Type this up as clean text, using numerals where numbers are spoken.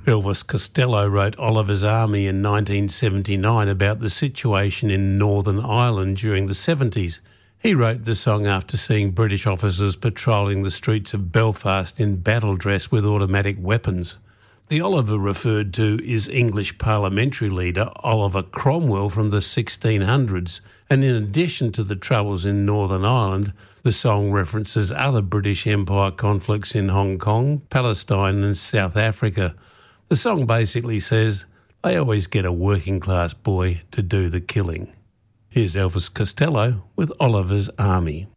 Elvis Costello wrote Oliver's Army in 1979 about the situation in Northern Ireland during the 70s. He wrote the song after seeing British officers patrolling the streets of Belfast in battle dress with automatic weapons. The Oliver referred to is English parliamentary leader Oliver Cromwell from the 1600s, and in addition to the troubles in Northern Ireland, the song references other British Empire conflicts in Hong Kong, Palestine and South Africa. The song basically says, they always get a working class boy to do the killing. Here's Elvis Costello with Oliver's Army.